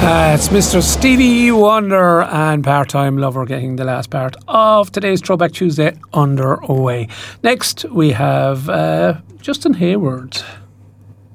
It's Mr. Stevie Wonder and Part-Time Lover getting the last part of today's Throwback Tuesday underway. Next, we have Justin Hayward.